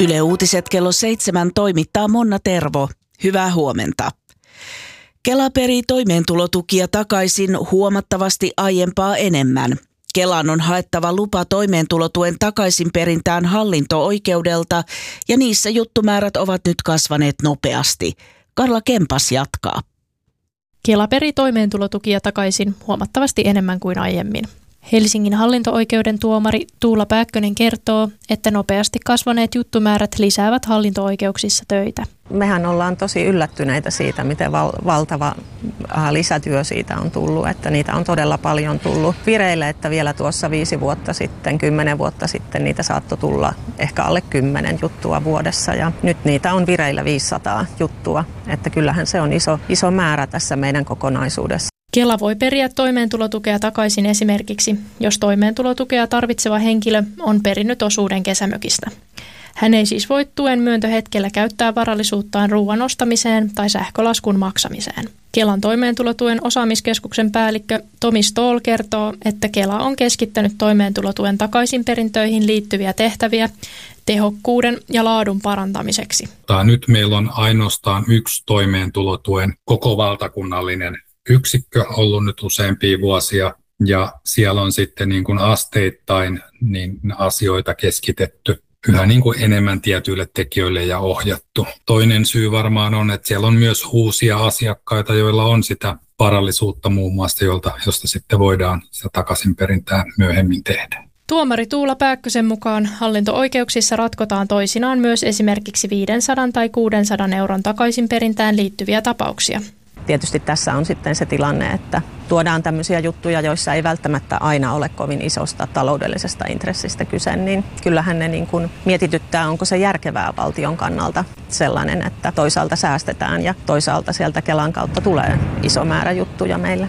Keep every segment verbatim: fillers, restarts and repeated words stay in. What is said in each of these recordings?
Yle Uutiset kello seitsemän toimittaa Monna Tervo. Hyvää huomenta. Kela perii toimeentulotukia takaisin huomattavasti aiempaa enemmän. Kelan on haettava lupa toimeentulotuen takaisinperintään hallinto-oikeudelta ja niissä juttumäärät ovat nyt kasvaneet nopeasti. Karla Kempas jatkaa. Kela peri toimeentulotukia takaisin huomattavasti enemmän kuin aiemmin. Helsingin hallinto-oikeuden tuomari Tuula Pääkkönen kertoo, että nopeasti kasvaneet juttumäärät lisäävät hallinto-oikeuksissa töitä. Mehän ollaan tosi yllättyneitä siitä, miten val- valtava äh, lisätyö siitä on tullut, että niitä on todella paljon tullut vireille, että vielä tuossa viisi vuotta sitten, kymmenen vuotta sitten niitä saattoi tulla ehkä alle kymmenen juttua vuodessa ja nyt niitä on vireillä viisisataa juttua, että kyllähän se on iso, iso määrä tässä meidän kokonaisuudessa. Kela voi periä toimeentulotukea takaisin esimerkiksi, jos toimeentulotukea tarvitseva henkilö on perinnyt osuuden kesämökistä. Hän ei siis voi tuen myöntöhetkellä käyttää varallisuuttaan ruoan ostamiseen tai sähkölaskun maksamiseen. Kelan toimeentulotuen osaamiskeskuksen päällikkö Tomi Stoll kertoo, että Kela on keskittänyt toimeentulotuen takaisinperintöihin liittyviä tehtäviä tehokkuuden ja laadun parantamiseksi. Nyt meillä on ainoastaan yksi toimeentulotuen koko valtakunnallinen yksikkö ollut nyt useampia vuosia ja siellä on sitten niin kuin asteittain niin asioita keskitetty yhä niin kuin enemmän tietyille tekijöille ja ohjattu. Toinen syy varmaan on, että siellä on myös uusia asiakkaita, joilla on sitä varallisuutta muun muassa, jolta, josta sitten voidaan sitä takaisinperintää myöhemmin tehdä. Tuomari Tuula Pääkkösen mukaan hallinto-oikeuksissa ratkotaan toisinaan myös esimerkiksi viisisataa tai kuusisataa euron takaisinperintään liittyviä tapauksia. Tietysti tässä on sitten se tilanne, että tuodaan tämmöisiä juttuja, joissa ei välttämättä aina ole kovin isosta taloudellisesta intressistä kyse, niin kyllähän ne niin kuin mietityttää, onko se järkevää valtion kannalta sellainen, että toisaalta säästetään ja toisaalta sieltä Kelan kautta tulee iso määrä juttuja meille.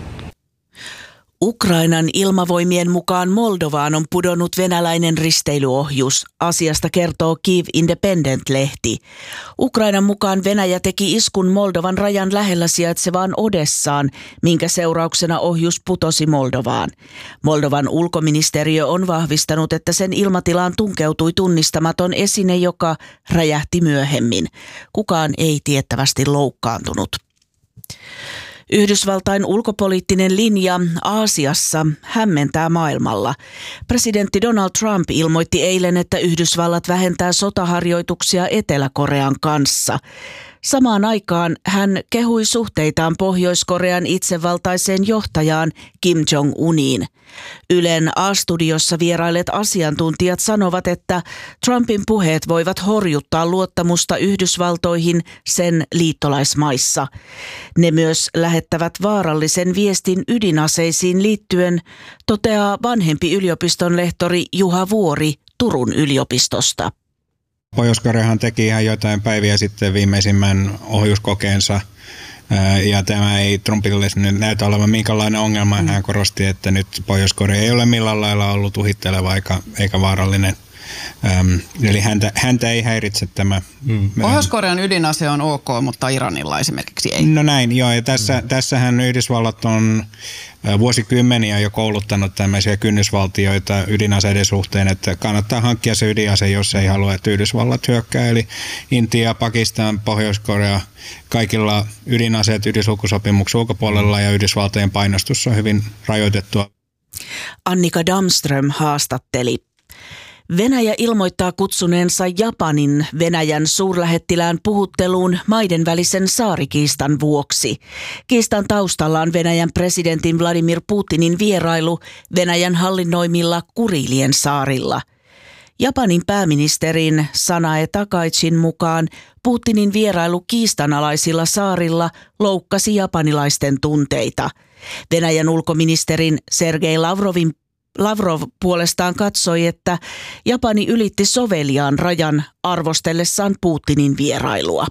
Ukrainan ilmavoimien mukaan Moldovaan on pudonnut venäläinen risteilyohjus. Asiasta kertoo Kyiv Independent-lehti. Ukrainan mukaan Venäjä teki iskun Moldovan rajan lähellä sijaitsevaan Odessaan, minkä seurauksena ohjus putosi Moldovaan. Moldovan ulkoministeriö on vahvistanut, että sen ilmatilaan tunkeutui tunnistamaton esine, joka räjähti myöhemmin. Kukaan ei tiettävästi loukkaantunut. Yhdysvaltain ulkopoliittinen linja Aasiassa hämmentää maailmalla. Presidentti Donald Trump ilmoitti eilen, että Yhdysvallat vähentää sotaharjoituksia Etelä-Korean kanssa. Samaan aikaan hän kehui suhteitaan Pohjois-Korean itsevaltaiseen johtajaan Kim Jong-uniin. Ylen A-studiossa vierailleet asiantuntijat sanovat, että Trumpin puheet voivat horjuttaa luottamusta Yhdysvaltoihin sen liittolaismaissa. Ne myös lähettävät vaarallisen viestin ydinaseisiin liittyen, toteaa vanhempi yliopiston lehtori Juha Vuori Turun yliopistosta. Pohjois-Koreahan teki ihan jotain päiviä sitten viimeisimmän ohjuskokeensa ja tämä ei Trumpille nyt näytä olevan minkälainen ongelma. Mm. Hän korosti, että nyt Pohjois-Korea ei ole millään lailla ollut uhitteleva eikä, eikä vaarallinen. Ähm, eli häntä, häntä ei häiritse tämä. Mm. Pohjois-Korean ydinase on ok, mutta Iranilla esimerkiksi ei. No näin, joo. Ja tässä, mm. tässähän Yhdysvallat on vuosikymmeniä jo kouluttanut tämmöisiä kynnysvaltioita ydinaseiden suhteen, että kannattaa hankkia se ydinase, jos ei halua, että Yhdysvallat hyökkää. Eli Intia, Pakistan, Pohjois-Korea, kaikilla ydinaseet ydinsulkusopimuksen ulkopuolella ja Yhdysvaltojen painostus on hyvin rajoitettua. Annika Damström haastatteli. Venäjä ilmoittaa kutsuneensa Japanin Venäjän suurlähettilään puhutteluun maiden välisen saarikiistan vuoksi. Kiistan taustalla on Venäjän presidentin Vladimir Putinin vierailu Venäjän hallinnoimilla Kurilien saarilla. Japanin pääministerin Sanae Takaichin mukaan Putinin vierailu kiistanalaisilla saarilla loukkasi japanilaisten tunteita. Venäjän ulkoministerin Sergei Lavrovin Lavrov puolestaan katsoi, että Japani ylitti soveliaan rajan arvostellessaan Putinin vierailua.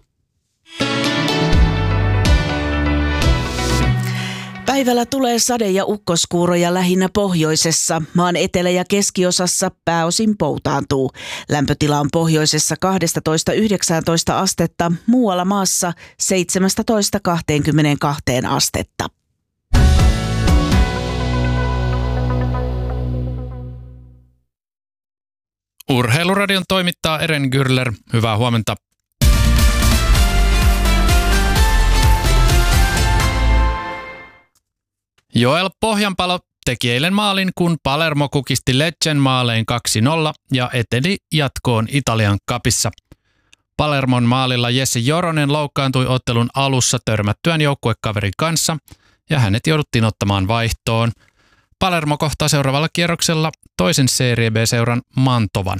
Päivällä tulee sade- ja ukkoskuuroja lähinnä pohjoisessa. Maan etelä- ja keskiosassa pääosin poutaantuu. Lämpötila on pohjoisessa kaksitoista yhdeksäntoista astetta, muualla maassa seitsemäntoista kaksikymmentäkaksi astetta. Urheiluradion toimittaa Eren Gürler. Hyvää huomenta. Joel Pohjanpalo teki eilen maalin, kun Palermo kukisti Lecce maalein kaksi nolla ja eteni jatkoon Italian cupissa. Palermon maalilla Jesse Joronen loukkaantui ottelun alussa törmättyään joukkuekaverin kanssa ja hänet jouduttiin ottamaan vaihtoon. Palermo kohtaa seuraavalla kierroksella toisen Serie B-seuran Mantovan.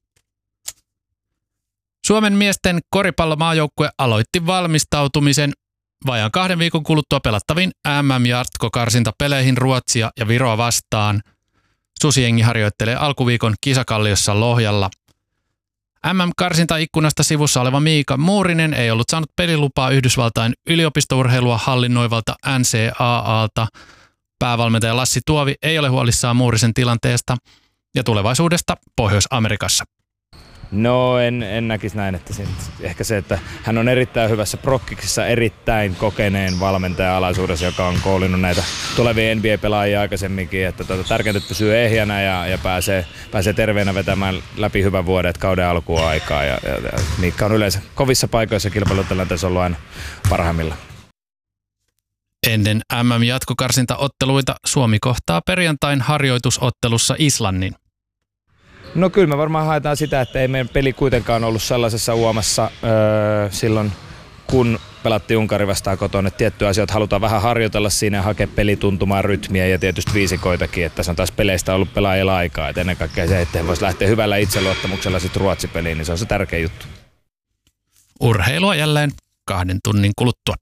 Suomen miesten koripallomaajoukkue aloitti valmistautumisen vajaan kahden viikon kuluttua pelattaviin M M-jatkokarsintapeleihin Ruotsia ja Viroa vastaan. Susijengi harjoittelee alkuviikon kisakalliossa Lohjalla. M M-karsintaikkunasta sivussa oleva Miika Muurinen ei ollut saanut pelilupaa Yhdysvaltain yliopistourheilua hallinnoivalta N C A A:lta. Päävalmentaja Lassi Tuovi ei ole huolissaan Muurisen tilanteesta ja tulevaisuudesta Pohjois-Amerikassa. No en, en näkisi näin, että se, ehkä se, että hän on erittäin hyvässä prokkiksessa erittäin kokeneen valmentajan alaisuudessa, joka on koulinut näitä tulevia N B A-pelaajia aikaisemminkin, että tuota, tärkeintä, että pysyy ehjänä ja, ja pääsee, pääsee terveenä vetämään läpi hyvän vuoden, että kauden alkuun aikaa ja, ja, ja Miikka on yleensä kovissa paikoissa kilpailutilanteessa ollut aina parhaimmillaan. Ennen M M-jatkokarsintaotteluita Suomi kohtaa perjantain harjoitusottelussa Islannin. No kyllä me varmaan haetaan sitä, että ei meidän peli kuitenkaan ollut sellaisessa uomassa öö, silloin, kun pelattiin Unkari vastaan kotona. Että tiettyjä asioita halutaan vähän harjoitella siinä ja hakea pelituntumaa, rytmiä ja tietysti viisikoitakin. Että se on taas peleistä ollut pelaajilla aikaa. Et ennen kaikkea se, että he voisi lähteä hyvällä itseluottamuksella sitten Ruotsi-peliin, niin se on se tärkeä juttu. Urheilua jälleen kahden tunnin kuluttua.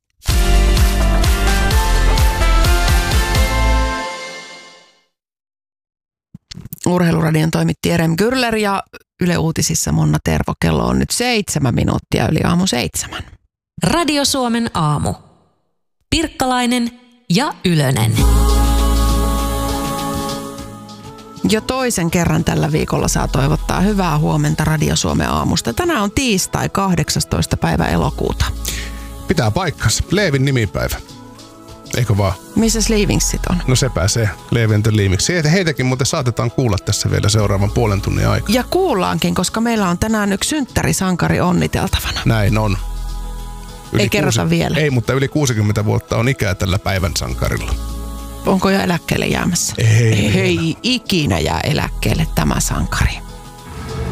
Urheiluradion toimitti Eren Gürler ja Yle Uutisissa Monna Tervo. Kello on nyt seitsemän minuuttia yli aamu seitsemän. Radio Suomen aamu. Pirkkalainen ja Ylönen. Jo toisen kerran tällä viikolla saa toivottaa hyvää huomenta Radio Suomen aamusta. Tänään on tiistai kahdeksastoista päivä elokuuta. Pitää paikkansa. Leevin nimipäivä. Eikö vaan? Missäs Leavingsit on? No se pääsee Leevi and the Leavings. Heitäkin muuten saatetaan kuulla tässä vielä seuraavan puolen tunnin aikana. Ja kuullaankin, koska meillä on tänään yksi synttärisankari onniteltavana. Näin on. Yli ei kerrota kuusi... vielä. Ei, mutta yli kuusikymmentä vuotta on ikää tällä päivän sankarilla. Onko jo eläkkeelle jäämässä? Ei. Ei ikinä jää eläkkeelle tämä sankari.